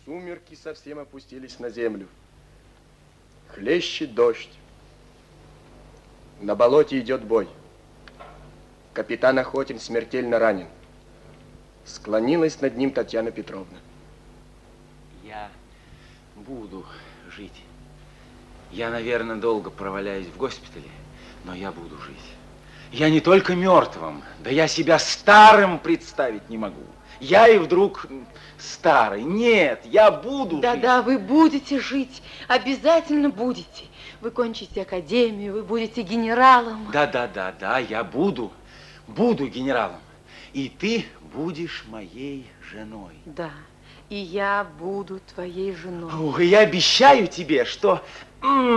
Сумерки совсем опустились на землю. Хлещет дождь. На болоте идет бой. Капитан Охотин смертельно ранен. Склонилась над ним Татьяна Петровна. Я буду жить. Я, наверное, долго проваляюсь в госпитале, но я буду жить. Я не только мертвым, да я себя старым представить не могу. Я и вдруг старый. Нет, я буду жить. Да-да, вы будете жить, обязательно будете. Вы кончите академию, вы будете генералом. Да, я буду генералом. И ты будешь моей женой. Да, и я буду твоей женой. Ох, я обещаю тебе, что...